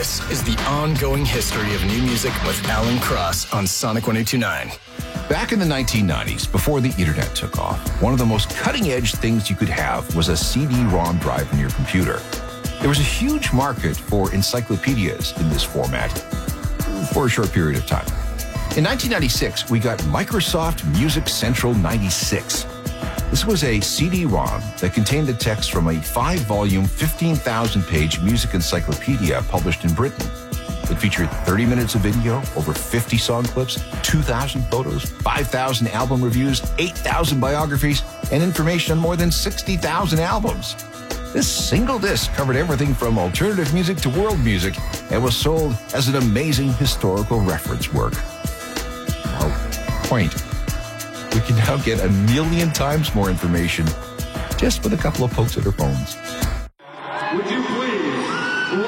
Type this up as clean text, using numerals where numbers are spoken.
This is the ongoing history of new music with Alan Cross on Sonic 1029. Back in the 1990s, before the internet took off, one of the most cutting-edge things you could have was a CD-ROM drive in your computer. There was a huge market for encyclopedias in this format for a short period of time. In 1996, we got Microsoft Music Central 96. This was a CD-ROM that contained the text from a 5-volume, 15,000-page music encyclopedia published in Britain. It featured 30 minutes of video, over 50 song clips, 2,000 photos, 5,000 album reviews, 8,000 biographies, and information on more than 60,000 albums. This single disc covered everything from alternative music to world music and was sold as an amazing historical reference work. Point. We can now get 1 million times more information just with a couple of pokes at our phones.